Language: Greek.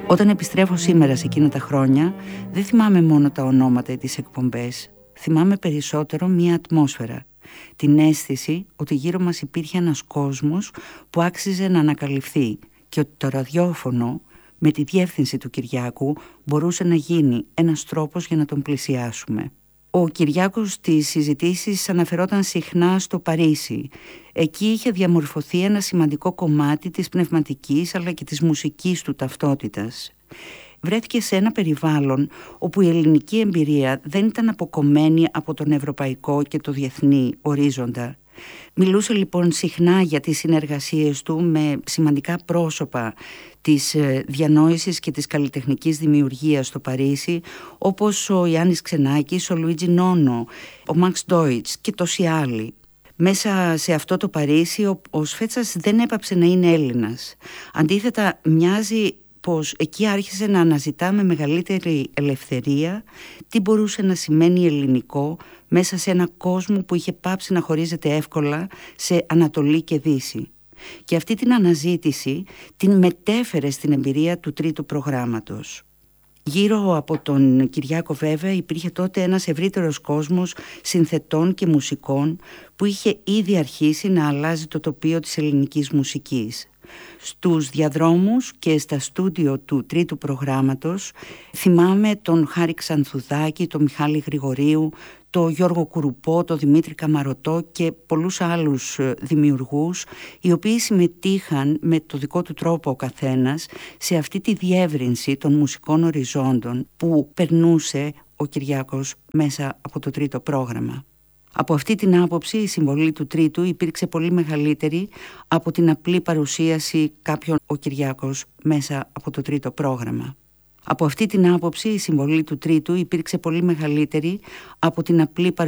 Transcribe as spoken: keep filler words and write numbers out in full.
Όταν επιστρέφω σήμερα σε εκείνα τα χρόνια, δεν θυμάμαι μόνο τα ονόματα ή τις εκπομπές. Θυμάμαι περισσότερο μία ατμόσφαιρα. Την αίσθηση ότι γύρω μας υπήρχε ένας κόσμος που άξιζε να ανακαλυφθεί και ότι το ραδιόφωνο, με τη διεύθυνση του Κυριάκου, μπορούσε να γίνει ένας τρόπος για να τον πλησιάσουμε. Ο Κυριάκος στις συζητήσεις αναφερόταν συχνά στο Παρίσι. Εκεί είχε διαμορφωθεί ένα σημαντικό κομμάτι της πνευματικής αλλά και της μουσικής του ταυτότητας. Βρέθηκε σε ένα περιβάλλον όπου η ελληνική εμπειρία δεν ήταν αποκομμένη από τον ευρωπαϊκό και το διεθνή ορίζοντα. Μιλούσε λοιπόν συχνά για τις συνεργασίες του με σημαντικά πρόσωπα της διανόησης και της καλλιτεχνικής δημιουργίας στο Παρίσι, όπως ο Ιάννης Ξενάκης, ο Λουίτζι Νόνο, ο Μαξ Ντόιτς και τόσοι άλλοι. Μέσα σε αυτό το Παρίσι ο, ο Σφέτσας δεν έπαψε να είναι Έλληνας. Αντίθετα, μοιάζει πως εκεί άρχισε να αναζητά με μεγαλύτερη ελευθερία τι μπορούσε να σημαίνει ελληνικό μέσα σε ένα κόσμο που είχε πάψει να χωρίζεται εύκολα σε Ανατολή και Δύση. Και αυτή την αναζήτηση την μετέφερε στην εμπειρία του τρίτου προγράμματος. Γύρω από τον Κυριάκο βέβαια υπήρχε τότε ένας ευρύτερος κόσμος συνθετών και μουσικών που είχε ήδη αρχίσει να αλλάζει το τοπίο της ελληνικής μουσικής. Στους διαδρόμους και στα στούντιο του τρίτου προγράμματος θυμάμαι τον Χάρη Ξανθουδάκη, τον Μιχάλη Γρηγορίου, τον Γιώργο Κουρουπό, τον Δημήτρη Καμαρωτό και πολλούς άλλους δημιουργούς, οι οποίοι συμμετείχαν με το δικό του τρόπο ο καθένας σε αυτή τη διεύρυνση των μουσικών οριζόντων που περνούσε ο Κυριάκος μέσα από το τρίτο πρόγραμμα. Από αυτή την άποψη η συμβολή του τρίτου υπήρξε πολύ μεγαλύτερη από την απλή παρουσίαση κάποιων ο Κυριάκος μέσα από το τρίτο πρόγραμμα. Από αυτή την άποψη η συμβολή του τρίτου υπήρξε πολύ μεγαλύτερη από την απλή παρουσίαση